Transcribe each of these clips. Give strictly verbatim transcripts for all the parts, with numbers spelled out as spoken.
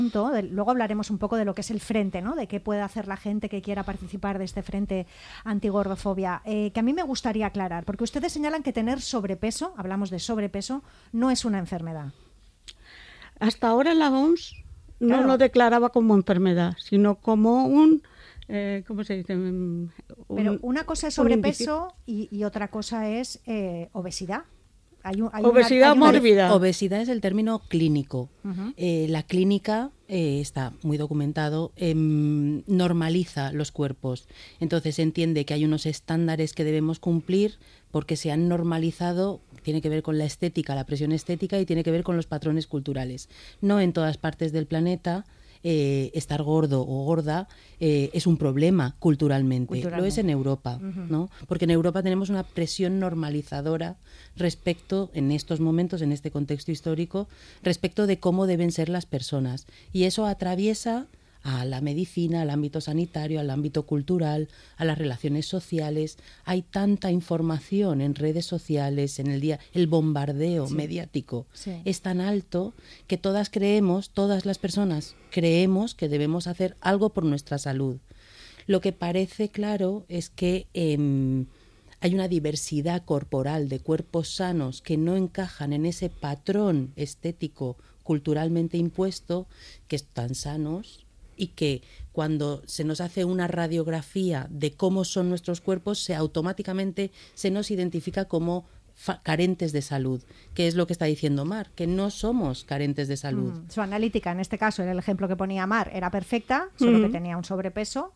Luego hablaremos un poco de lo que es el frente, ¿no? De qué puede hacer la gente que quiera participar de este frente antigordofobia, eh, que a mí me gustaría aclarar, porque ustedes señalan que tener sobrepeso, hablamos de sobrepeso, no es una enfermedad. Hasta ahora la O M S no Claro. lo declaraba como enfermedad, sino como un, eh, ¿cómo se dice? Un, Pero una cosa es un sobrepeso y, y otra cosa es eh, obesidad. Hay un- hay Obesidad una- hay una- mórbida. Obesidad es el término clínico. Ujú. Eh, la clínica eh, está muy documentado, em, normaliza los cuerpos. Entonces entiende que hay unos estándares que debemos cumplir porque se han normalizado, tiene que ver con la estética, la presión estética y tiene que ver con los patrones culturales. No en todas partes del planeta eh, estar gordo o gorda eh, es un problema culturalmente. Culturalmente. Lo es en Europa, Ujú. ¿no? Porque en Europa tenemos una presión normalizadora respecto, en estos momentos, en este contexto histórico, respecto de cómo deben ser las personas. Y eso atraviesa a la medicina, al ámbito sanitario, al ámbito cultural, a las relaciones sociales. Hay tanta información en redes sociales, en el día, el bombardeo Sí. mediático Sí. es tan alto que todas creemos, todas las personas creemos que debemos hacer algo por nuestra salud. Lo que parece claro es que eh, hay una diversidad corporal de cuerpos sanos que no encajan en ese patrón estético culturalmente impuesto, que están sanos y que cuando se nos hace una radiografía de cómo son nuestros cuerpos, se automáticamente se nos identifica como fa- carentes de salud, que es lo que está diciendo Mar, que no somos carentes de salud. Mm, Su analítica, en este caso, era el ejemplo que ponía Mar, era perfecta, solo Ujú. que tenía un sobrepeso,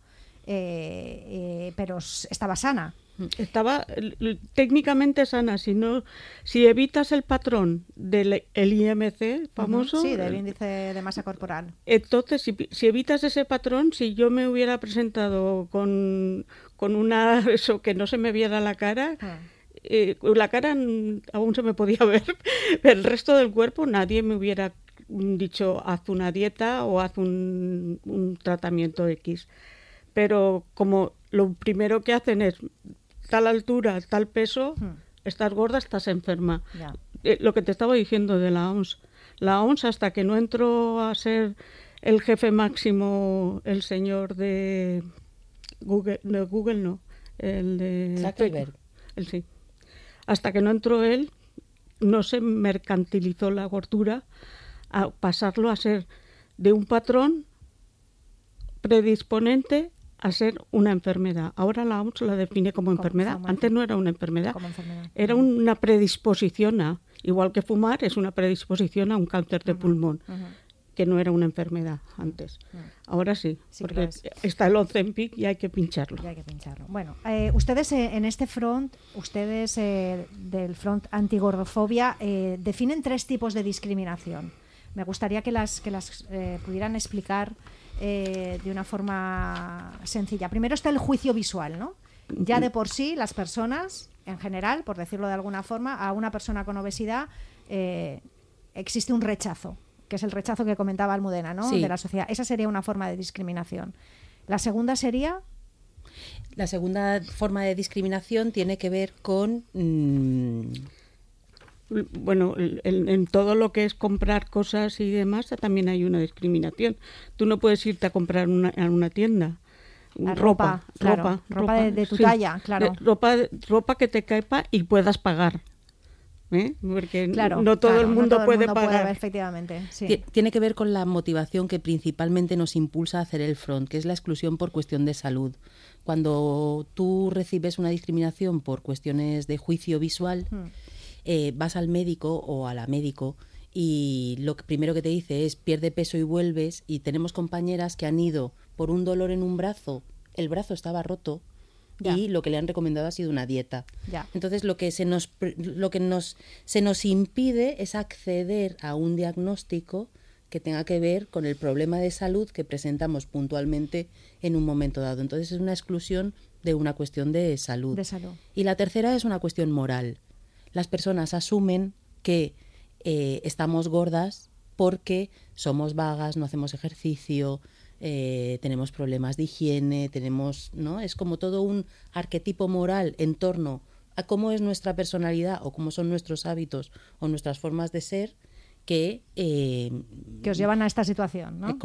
eh, eh, pero s- estaba sana. Estaba l- l- técnicamente sana. Si no, si evitas el patrón del el I M C famoso, Sí, del el- índice de masa corporal. entonces si, si evitas ese patrón, si yo me hubiera presentado con, con una eso que no se me viera la cara, Ah. eh, la cara mm, aún se me podía ver, pero el resto del cuerpo nadie me hubiera mm, dicho haz una dieta o haz un, un tratamiento X. Pero como lo primero que hacen es tal altura, tal peso, Hmm. estás gorda, estás enferma. Ya. Eh, lo que te estaba diciendo de la O M S. La O M S, hasta que no entró a ser el jefe máximo, el señor de Google, no, Google no, el de Zuckerberg. el sí. Hasta que no entró él, no se mercantilizó la gordura a pasarlo a ser de un patrón predisponente a ser una enfermedad. Ahora la O M S la define como Como- enfermedad. como Antes no era una enfermedad. Como enfermedad. Era una predisposición a, igual que fumar, es una predisposición a un cáncer de pulmón, Ujú. que no era una enfermedad antes. Ujú. Ahora sí, Sí que porque lo es. está el Ozempic y hay que pincharlo. Ya hay que pincharlo. Bueno, eh, ustedes eh, en este front, ustedes eh, del front antigordofobia, eh, definen tres tipos de discriminación. Me gustaría que las, que las eh, pudieran explicar eh, de una forma sencilla. Primero está el juicio visual, ¿no? Ya de por sí las personas, en general, por decirlo de alguna forma, a una persona con obesidad eh, existe un rechazo, que es el rechazo que comentaba Almudena, ¿no? Sí. De la sociedad. Esa sería una forma de discriminación. La segunda sería... La segunda forma de discriminación tiene que ver con... mm, Bueno, el- el- en todo lo que es comprar cosas y demás también hay una discriminación. Tú no puedes irte a comprar una, a una tienda. La ropa, ropa, claro, ropa, ropa de- de tu sí. talla, claro. De- ropa, ropa que te caipa y puedas pagar. ¿eh? Porque Claro, no todo claro, el mundo todo el puede mundo pagar. efectivamente, sí. Ti- Tiene que ver con la motivación que principalmente nos impulsa a hacer el front, que es la exclusión por cuestión de salud. Cuando tú recibes una discriminación por cuestiones de juicio visual, Hmm. eh, vas al médico o a la médico y lo que primero que te dice es pierde peso y vuelves, y tenemos compañeras que han ido por un dolor en un brazo, el brazo estaba roto, Ya. y lo que le han recomendado ha sido una dieta. Ya. Entonces lo que se nos pr- lo que nos se nos impide es acceder a un diagnóstico que tenga que ver con el problema de salud que presentamos puntualmente en un momento dado. Entonces es una exclusión de una cuestión de salud. De salud. Y la tercera es una cuestión moral. Las personas asumen que eh, estamos gordas porque somos vagas, no hacemos ejercicio, eh, tenemos problemas de higiene, tenemos, ¿no? Es como todo un arquetipo moral en torno a cómo es nuestra personalidad o cómo son nuestros hábitos o nuestras formas de ser, que... Eh, que os llevan a esta situación, ¿no?